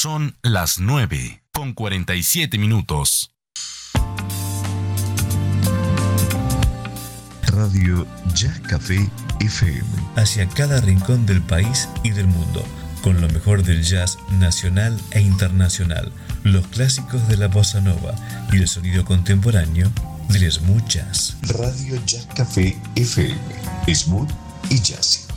Son las 9:47. Radio Jazz Café FM. Hacia cada rincón del país y del mundo, con lo mejor del jazz nacional e internacional, los clásicos de la bossa nova y el sonido contemporáneo del smooth jazz. Radio Jazz Café FM, smooth y jazzy.